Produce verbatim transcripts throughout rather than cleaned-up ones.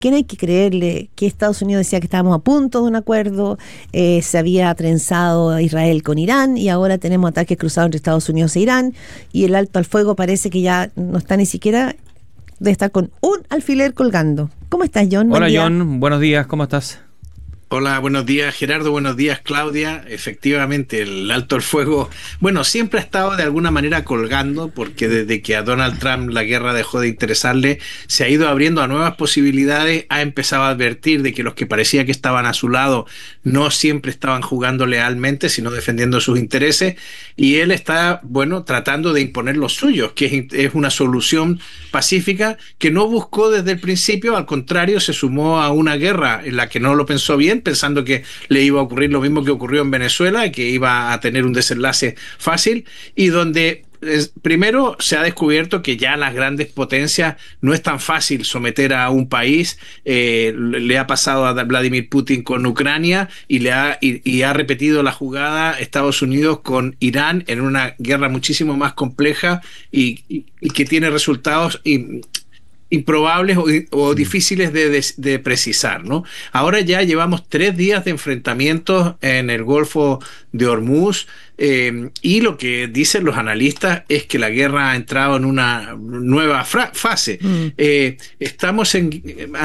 ¿quién hay que creerle? Que Estados Unidos decía que estábamos a punto de un acuerdo, eh, se había trenzado a Israel con Irán y ahora tenemos ataques cruzados entre Estados Unidos e Irán y el alto al fuego parece que ya no está ni siquiera, de estar con un alfiler colgando. ¿Cómo estás, John? Hola, John. Buenos días. ¿Cómo estás? Hola, buenos días Gerardo, buenos días Claudia. Efectivamente, el alto el fuego, bueno, siempre ha estado de alguna manera colgando, porque desde que a Donald Trump la guerra dejó de interesarle, se ha ido abriendo a nuevas posibilidades, ha empezado a advertir de que los que parecía que estaban a su lado no siempre estaban jugando lealmente, sino defendiendo sus intereses, y él está, bueno, tratando de imponer los suyos, que es, es una solución pacífica que no buscó desde el principio, al contrario, se sumó a una guerra en la que no lo pensó bien, pensando que le iba a ocurrir lo mismo que ocurrió en Venezuela y que iba a tener un desenlace fácil, y donde es, primero se ha descubierto que ya las grandes potencias no es tan fácil someter a un país. Eh, le ha pasado a Vladimir Putin con Ucrania y, le ha, y, y ha repetido la jugada Estados Unidos con Irán en una guerra muchísimo más compleja y, y, y que tiene resultados y, improbables o, o difíciles de, de, de precisar, ¿no? Ahora ya llevamos tres días de enfrentamientos en el Golfo de Hormuz, eh, y lo que dicen los analistas es que la guerra ha entrado en una nueva fase. Mm. Eh, estamos en,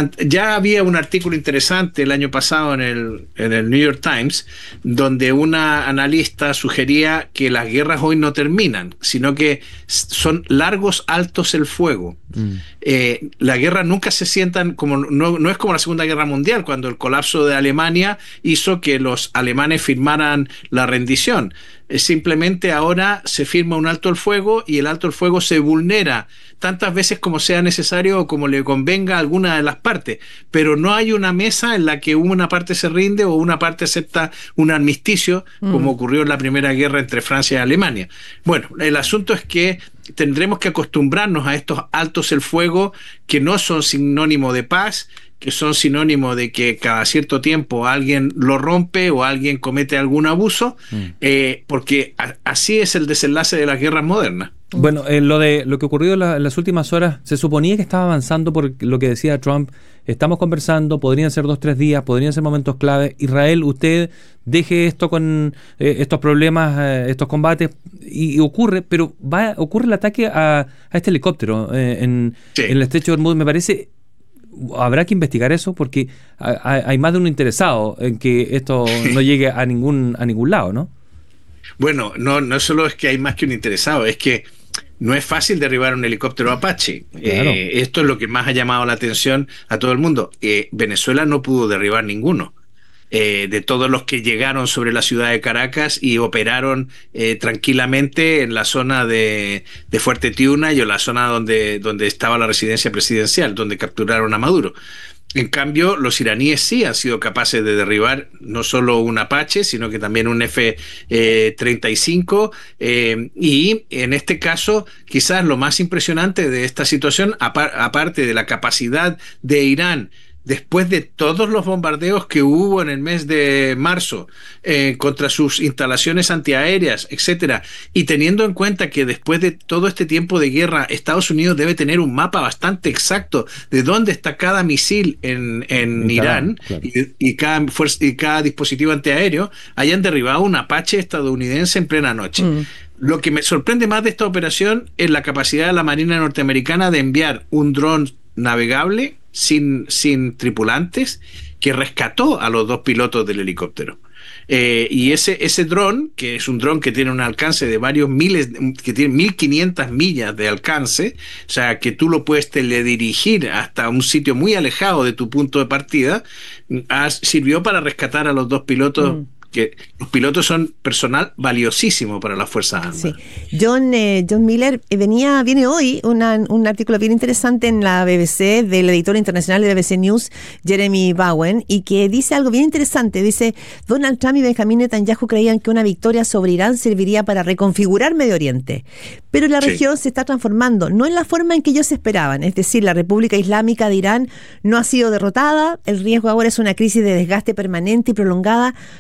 ya había un artículo interesante el año pasado en el, en el New York Times, donde una analista sugería que las guerras hoy no terminan, sino que son largos altos el fuego. Mm. Eh, la guerra nunca se sientan como, no, no es como la Segunda Guerra Mundial, cuando el colapso de Alemania hizo que los alemanes firmaran la rendición. Eh, simplemente ahora se firma un alto el fuego y el alto el fuego se vulnera tantas veces como sea necesario o como le convenga a alguna de las partes, pero no hay una mesa en la que una parte se rinde o una parte acepta un armisticio, mm. como ocurrió en la primera guerra entre Francia y Alemania. Bueno, el asunto es que tendremos que acostumbrarnos a estos altos el fuego que no son sinónimo de paz, que son sinónimo de que cada cierto tiempo alguien lo rompe o alguien comete algún abuso, mm. eh, porque a, así es el desenlace de las guerras modernas. Bueno, eh, lo de lo que ocurrió en, la, en las últimas horas, se suponía que estaba avanzando por lo que decía Trump. Estamos conversando, podrían ser dos, tres días, podrían ser momentos clave. Israel, usted deje esto con eh, estos problemas, eh, estos combates, y, y ocurre, pero va ocurre el ataque a, a este helicóptero eh, en, sí. en el estrecho de Hormuz. Me parece, habrá que investigar eso, porque hay, hay más de uno interesado en que esto no llegue a ningún a ningún lado, ¿no? Bueno, no, no solo es que hay más que un interesado, es que no es fácil derribar un helicóptero Apache. Claro. Eh, esto es lo que más ha llamado la atención a todo el mundo. Eh, Venezuela no pudo derribar ninguno. Eh, de todos los que llegaron sobre la ciudad de Caracas y operaron eh, tranquilamente en la zona de, de Fuerte Tiuna y en la zona donde, donde estaba la residencia presidencial, donde capturaron a Maduro. En cambio, los iraníes sí han sido capaces de derribar no solo un Apache, sino que también un F treinta y cinco, eh, y en este caso, quizás lo más impresionante de esta situación, apar- aparte de la capacidad de Irán, después de todos los bombardeos que hubo en el mes de marzo eh, contra sus instalaciones antiaéreas, etcétera, y teniendo en cuenta que después de todo este tiempo de guerra, Estados Unidos debe tener un mapa bastante exacto de dónde está cada misil en, en Irán, claro. y, y, cada fuerza, y cada dispositivo antiaéreo, hayan derribado un Apache estadounidense en plena noche. Mm. Lo que me sorprende más de esta operación es la capacidad de la Marina norteamericana de enviar un dron navegable sin, sin tripulantes que rescató a los dos pilotos del helicóptero. Eh, y ese, ese dron, que es un dron que tiene un alcance de varios miles, que tiene mil quinientas millas de alcance, o sea, que tú lo puedes teledirigir hasta un sitio muy alejado de tu punto de partida, ah, sirvió para rescatar a los dos pilotos. Mm. Que los pilotos son personal valiosísimo para las Fuerzas Armadas. Sí. John, eh, John Miller eh, venía, viene hoy una, un artículo bien interesante en la B B C del editor internacional de B B C News, Jeremy Bowen, y que dice algo bien interesante. Dice, Donald Trump y Benjamín Netanyahu creían que una victoria sobre Irán serviría para reconfigurar Medio Oriente, pero la sí. región se está transformando, no en la forma en que ellos esperaban, es decir, la República Islámica de Irán no ha sido derrotada, el riesgo ahora es una crisis de desgaste permanente y prolongada que oscila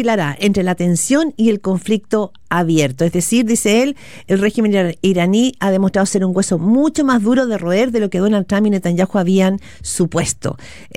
oscilará entre la tensión y el conflicto abierto. Es decir, dice él, el régimen iraní ha demostrado ser un hueso mucho más duro de roer de lo que Donald Trump y Netanyahu habían supuesto.